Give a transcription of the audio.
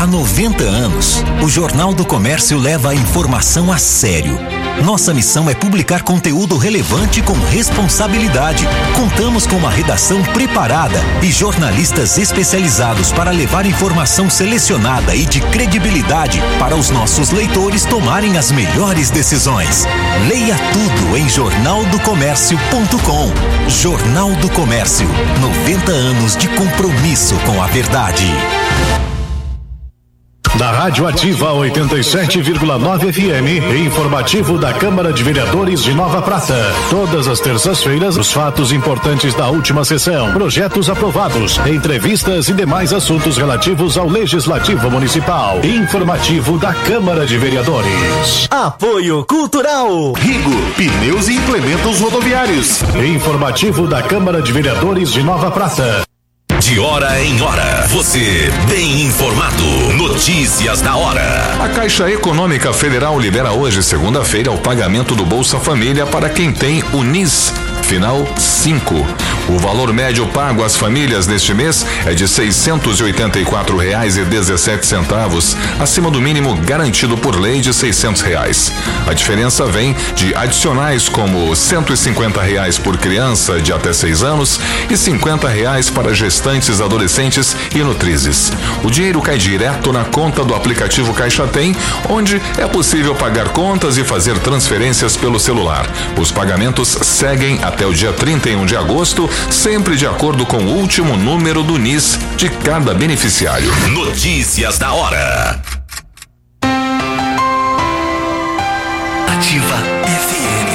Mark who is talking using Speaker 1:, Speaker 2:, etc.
Speaker 1: Há 90 anos, o Jornal do Comércio leva a informação a sério. Nossa missão é publicar conteúdo relevante com responsabilidade. Contamos com uma redação preparada e jornalistas especializados para levar informação selecionada e de credibilidade para os nossos leitores tomarem as melhores decisões. Leia tudo em jornaldocomércio.com. Jornal do Comércio, 90 anos de compromisso com a verdade.
Speaker 2: Da Rádio Ativa 87,9 FM, informativo da Câmara de Vereadores de Nova Prata. Todas as terças-feiras, os fatos importantes da última sessão, projetos aprovados, entrevistas e demais assuntos relativos ao Legislativo Municipal. Informativo da Câmara de Vereadores.
Speaker 3: Apoio Cultural.
Speaker 2: Rigo, pneus e implementos rodoviários. Informativo da Câmara de Vereadores de Nova Prata.
Speaker 4: De hora em hora, você bem informado. Notícias da hora.
Speaker 5: A Caixa Econômica Federal libera hoje, segunda-feira, o pagamento do Bolsa Família para quem tem o NIS final 5. O valor médio pago às famílias neste mês é de R$684,17, acima do mínimo garantido por lei de R$600. A diferença vem de adicionais como R$150 por criança de até 6 anos e R$50 para gestantes, adolescentes e nutrizes. O dinheiro cai direto na conta do aplicativo Caixa Tem, onde é possível pagar contas e fazer transferências pelo celular. Os pagamentos seguem até o dia 31 de agosto, sempre de acordo com o último número do NIS de cada beneficiário.
Speaker 4: Notícias da hora. Ativa